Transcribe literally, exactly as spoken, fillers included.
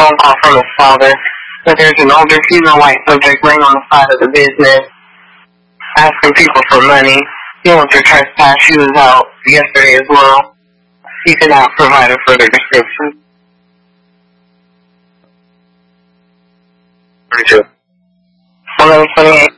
phone call from his father that there's an older female white subject laying on the side of the business, asking people for money. He wants her trespass. She was out yesterday as well. He could not provide a further description. eleven twenty-eight.